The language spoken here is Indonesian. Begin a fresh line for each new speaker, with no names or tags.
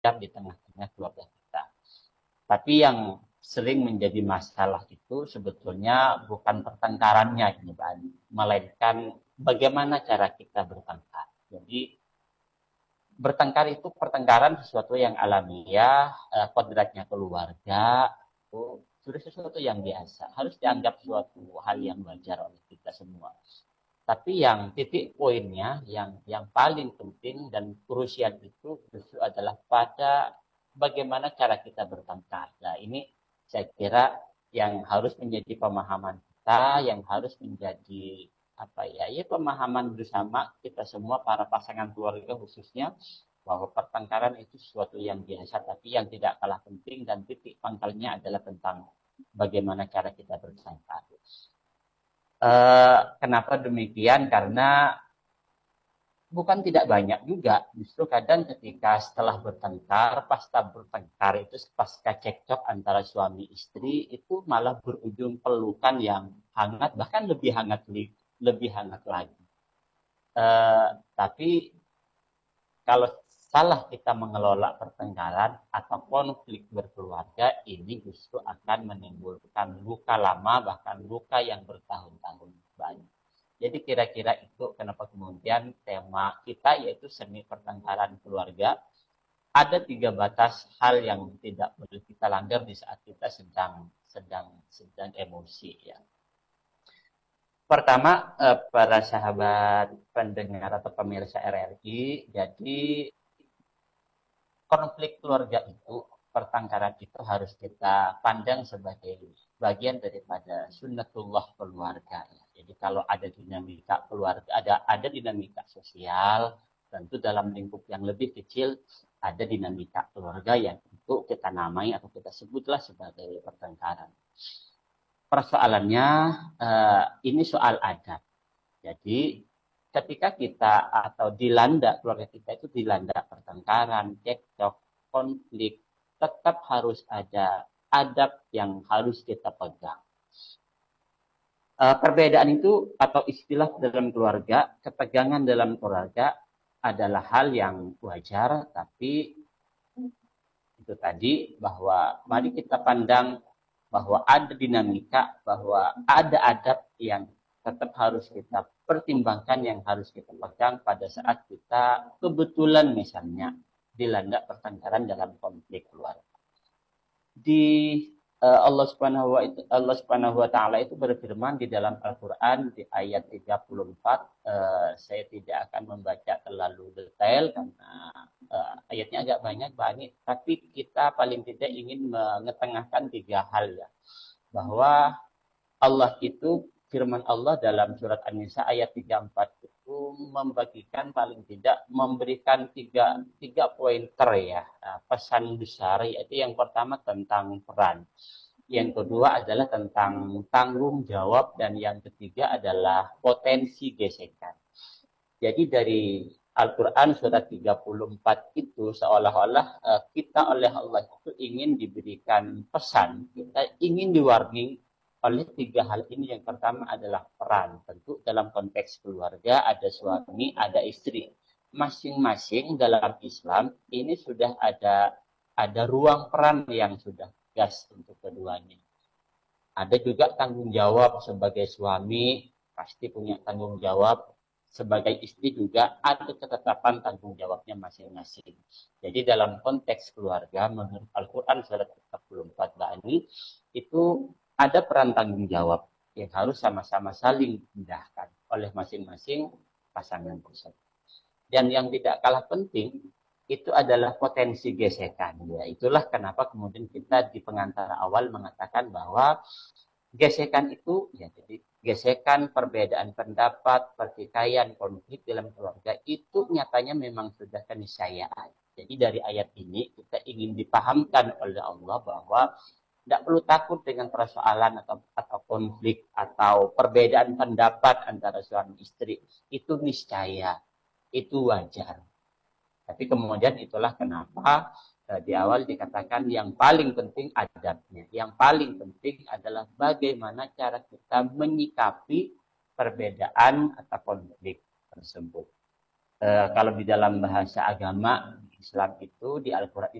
wajar di tengah-tengah keluarga kita. Tapi yang sering menjadi masalah itu sebetulnya bukan pertengkarannya, melainkan bagaimana cara kita bertengkar. Jadi bertengkar itu pertengkaran sesuatu yang alamiah, kodratnya keluarga, itu sudah sesuatu yang biasa, harus dianggap suatu hal yang wajar oleh kita semua. Tapi yang titik poinnya, yang paling penting dan krusial itu justru adalah pada bagaimana cara kita bertengkar. Nah, ini saya kira yang harus menjadi pemahaman kita, yang harus menjadi apa ya, ya pemahaman bersama kita semua para pasangan keluarga khususnya, bahwa pertengkaran itu sesuatu yang biasa, tapi yang tidak kalah penting dan titik pangkalnya adalah tentang bagaimana cara kita bertengkar. Kenapa demikian? Karena bukan tidak banyak juga. Justru kadang ketika setelah bertengkar, pasca bertengkar itu pasca cekcok antara suami istri itu malah berujung pelukan yang hangat, bahkan lebih hangat lagi. Tapi kalau salah kita mengelola pertengkaran atau konflik berkeluarga, ini justru akan menimbulkan luka lama, bahkan luka yang bertahun-tahun banyak. Jadi kira-kira itu kenapa kemudian tema kita yaitu seni pertengkaran keluarga. Ada 3 batas hal yang tidak boleh kita langgar di saat kita sedang emosi ya. Pertama, para sahabat pendengar atau pemirsa RRI, jadi konflik keluarga itu, pertengkaran itu harus kita pandang sebagai bagian daripada sunnatullah keluarga. Jadi kalau ada dinamika keluarga, ada dinamika sosial, tentu dalam lingkup yang lebih kecil ada dinamika keluarga yang itu kita namai atau kita sebutlah sebagai pertengkaran. Persoalannya ini soal adat. Jadi ketika kita atau dilanda keluarga kita itu dilanda pertengkaran, cekcok, konflik, tetap harus ada adab yang harus kita pegang. Perbedaan itu atau istilah dalam keluarga, ketegangan dalam keluarga adalah hal yang wajar, tapi itu tadi bahwa mari kita pandang bahwa ada dinamika, bahwa ada adab yang tetap harus kita pertimbangkan, yang harus kita pegang pada saat kita kebetulan misalnya dilanda pertengkaran dalam konflik keluarga. Allah Subhanahu wa taala itu berfirman di dalam Al-Qur'an di ayat 34, saya tidak akan membaca terlalu detail karena ayatnya agak banyak, tapi kita paling tidak ingin mengetengahkan 3 hal ya. Bahwa Allah itu, firman Allah dalam surat An-Nisa ayat 34 itu membagikan paling tidak memberikan tiga pointer ya, pesan besar, yaitu yang pertama tentang peran, yang kedua adalah tentang tanggung jawab, dan yang ketiga adalah potensi gesekan. Jadi dari Al-Quran surat 34 itu seolah-olah kita oleh Allah itu ingin diberikan pesan, kita ingin diwarning oleh 3 hal ini. Yang pertama adalah peran. Tentu dalam konteks keluarga ada suami, ada istri. Masing-masing dalam Islam ini sudah ada ruang peran yang sudah tegas untuk keduanya. Ada juga tanggung jawab sebagai suami, pasti punya tanggung jawab. Sebagai istri juga ada ketetapan tanggung jawabnya masing-masing. Jadi dalam konteks keluarga menurut Al-Quran surat 34 ini itu ada peran tanggung jawab yang harus sama-sama saling dipindahkan oleh masing-masing pasangan tersebut. Dan yang tidak kalah penting itu adalah potensi gesekan. Ya, itulah kenapa kemudian kita di pengantar awal mengatakan bahwa gesekan itu ya, jadi gesekan, perbedaan pendapat, pertikaian, konflik dalam keluarga itu nyatanya memang sudah keniscayaan. Jadi dari ayat ini kita ingin dipahamkan oleh Allah bahwa tidak perlu takut dengan persoalan atau konflik atau perbedaan pendapat antara suami istri. Itu niscaya, itu wajar. Tapi kemudian itulah kenapa di awal dikatakan yang paling penting adabnya. Yang paling penting adalah bagaimana cara kita menyikapi perbedaan atau konflik tersebut. Kalau di dalam bahasa agama Islam itu di Al-Quran